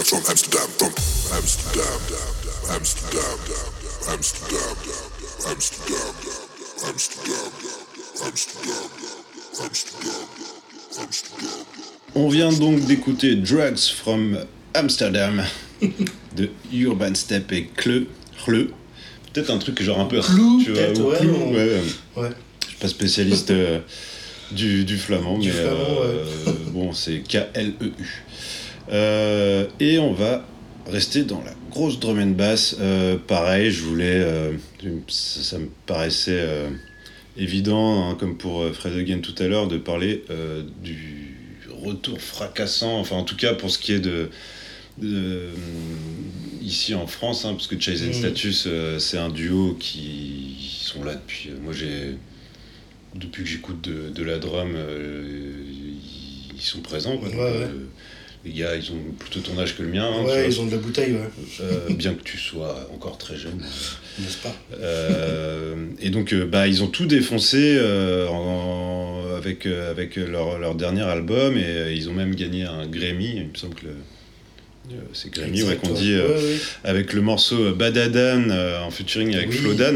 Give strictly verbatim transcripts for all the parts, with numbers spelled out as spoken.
from Amsterdam, from Amsterdam, Amsterdam, Amsterdam, Amsterdam, Amsterdam, Amsterdam, Amsterdam, Amsterdam. On vient donc d'écouter Drugs from Amsterdam de Urban Step et Cleu, Cleu. Peut-être un truc genre un peu Clou, tu vois, peut-être, ou ouais, Clou, on... ouais. ouais. Je suis pas spécialiste euh, du, du flamand, Du mais flamand, euh, ouais. bon, c'est K L E U. Euh, et on va rester dans la grosse drum and bass. Euh, pareil, je voulais, euh, ça, ça me paraissait euh, évident, hein, comme pour euh, Fred Again tout à l'heure, de parler euh, du retour fracassant, enfin en tout cas pour ce qui est de, de ici en France, hein, parce que Chase and Status, euh, c'est un duo qui sont là depuis. Euh, moi, j'ai depuis que j'écoute de, de la drum, euh, ils, ils sont présents. Quoi, Ouais, donc, ouais. euh, les gars, ils ont plutôt ton âge que le mien. Hein, Ouais, tu ils vois. ont de la bouteille, ouais. Euh, bien que tu sois encore très jeune. N'est-ce pas? Euh, et donc, euh, bah, ils ont tout défoncé euh, en, en, avec, euh, avec leur, leur dernier album et euh, ils ont même gagné un Grammy. Il me semble que le, euh, c'est Grammy ouais, qu'on dit, euh, ouais, ouais. avec le morceau Badadan euh, en featuring avec Oui. Flodan.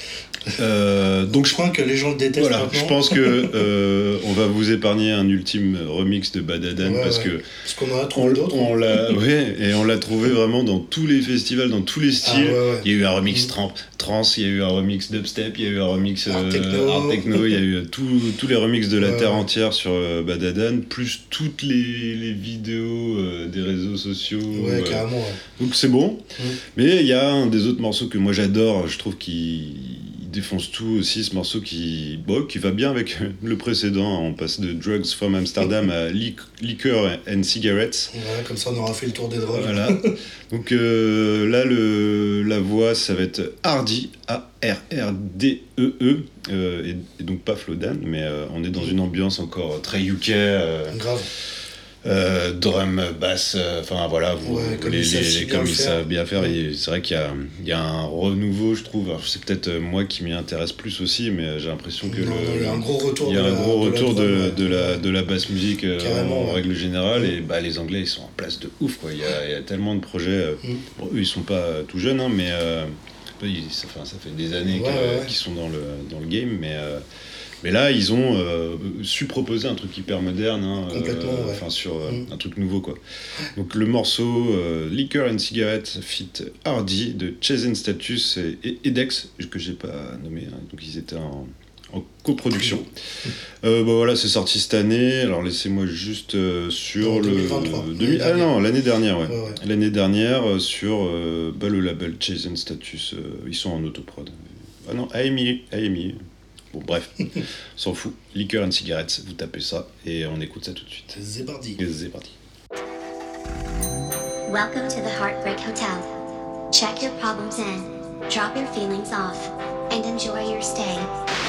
Euh, donc Je crois que les gens le détestent voilà, maintenant. je pense que euh, on va vous épargner un ultime remix de Badadan Ouais, parce ouais. que Parce qu'on en a trouvé on, d'autres. on l'a, ouais, et on l'a trouvé vraiment dans tous les festivals, dans tous les styles. Ah, ouais, ouais. Il y a eu un remix Mmh. tramp, trance, il y a eu un remix dubstep, il y a eu un remix Art euh, techno. art techno, il y a eu tout, tous les remixes de la Ouais, terre ouais. entière sur euh, Badadan, plus toutes les, les vidéos euh, des réseaux sociaux. Ouais, euh, carrément, ouais. donc c'est bon. Mmh. Mais il y a un des autres morceaux que moi j'adore, je trouve qu'il il défonce tout aussi, ce morceau qui, bon, qui va bien avec le précédent. On passe de Drugs from Amsterdam à Li- Liquor and Cigarettes. Ouais, comme ça on aura fait le tour des drogues. Voilà. Donc euh, là, le, la voix, ça va être Hardy, A R R D E E, euh, et, et donc pas Flodan, mais euh, on est dans une ambiance encore très U K. Euh, Grave. Euh, drum, basse, enfin euh, voilà, vous, Ouais, comme les, ils savent les, si les, bien comme le ils faire. savent bien faire. Ouais. Et c'est vrai qu'il y a, il y a un renouveau, je trouve. Alors, c'est peut-être euh, moi qui m'y intéresse plus aussi, mais j'ai l'impression que Non, le, il y a un gros retour il y a de un la- gros de la retour de, drum, ouais. de la de la basse musique euh, Carrément, en ouais. règle générale. Mm. Et bah les Anglais ils sont en place de ouf quoi. Il y a, il y a tellement de projets. euh, Mm. Bon, eux ils sont pas euh, tout jeunes, hein, mais euh, ils, ça, enfin, ça fait des années Ouais, que- ouais, ouais. qu'ils sont dans le dans le game, mais euh, mais là, ils ont euh, su proposer un truc hyper moderne, hein, Complètement, euh, ouais. enfin sur euh, Mm. un truc nouveau quoi. Donc le morceau euh, Liquor and Cigarettes fit Hardy de Chase and Status et, et Edex que j'ai pas nommé, hein, donc ils étaient en, en coproduction. Euh, bah voilà, c'est sorti cette année. Alors laissez-moi juste euh, sur Non, le deux mille vingt-trois. deux mille ah non, l'année dernière, ouais. Ouais, ouais. L'année dernière euh, sur euh, bah, le label Chase and Status. euh, ils sont en autoprod. Ah non, A M I, A M I. Bon, bref, on s'en fout. Liquor and Cigarettes, vous tapez ça et on écoute ça tout de suite. C'est parti. Et c'est parti. Welcome to the Heartbreak Hotel. Check your problems in, drop your feelings off, and enjoy your stay.